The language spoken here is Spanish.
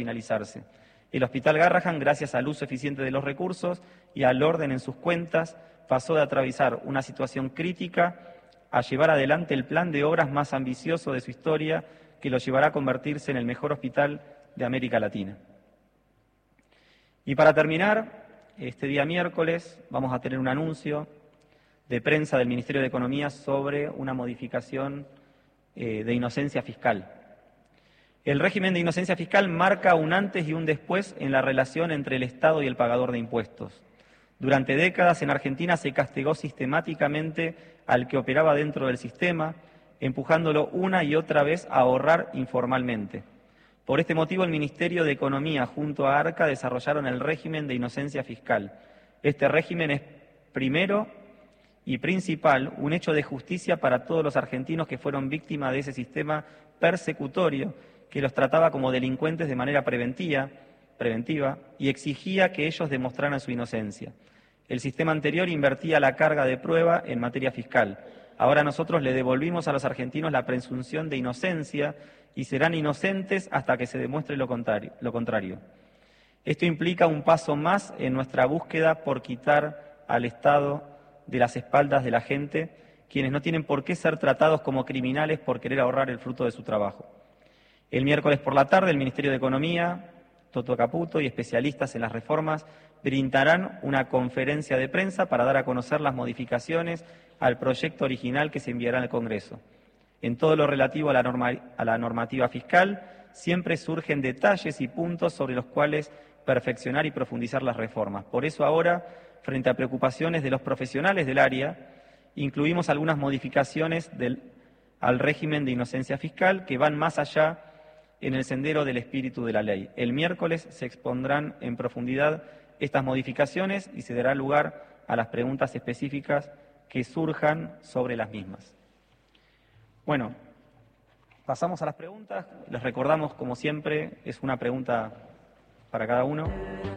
finalizarse. El Hospital Garrahan, gracias al uso eficiente de los recursos y al orden en sus cuentas, pasó de atravesar una situación crítica a llevar adelante el plan de obras más ambicioso de su historia, que lo llevará a convertirse en el mejor hospital de América Latina. Y para terminar, este día miércoles vamos a tener un anuncio de prensa del Ministerio de Economía sobre una modificación de inocencia fiscal. El régimen de inocencia fiscal marca un antes y un después en la relación entre el Estado y el pagador de impuestos. Durante décadas en Argentina se castigó sistemáticamente al que operaba dentro del sistema, empujándolo una y otra vez a ahorrar informalmente. Por este motivo, el Ministerio de Economía junto a ARCA desarrollaron el régimen de inocencia fiscal. Este régimen es, primero y principal, un hecho de justicia para todos los argentinos que fueron víctimas de ese sistema persecutorio que los trataba como delincuentes de manera preventiva y exigía que ellos demostraran su inocencia. El sistema anterior invertía la carga de prueba en materia fiscal. Ahora nosotros le devolvimos a los argentinos la presunción de inocencia y serán inocentes hasta que se demuestre lo contrario. Esto implica un paso más en nuestra búsqueda por quitar al Estado de las espaldas de la gente, quienes no tienen por qué ser tratados como criminales por querer ahorrar el fruto de su trabajo. El miércoles por la tarde, el Ministerio de Economía, Toto Caputo y especialistas en las reformas brindarán una conferencia de prensa para dar a conocer las modificaciones al proyecto original que se enviará al Congreso. En todo lo relativo a la normativa fiscal, siempre surgen detalles y puntos sobre los cuales perfeccionar y profundizar las reformas. Por eso ahora, frente a preocupaciones de los profesionales del área, incluimos algunas modificaciones al régimen de inocencia fiscal que van más allá en el sendero del espíritu de la ley. El miércoles se expondrán en profundidad estas modificaciones y se dará lugar a las preguntas específicas que surjan sobre las mismas. Bueno, pasamos a las preguntas. Les recordamos, como siempre, es una pregunta para cada uno.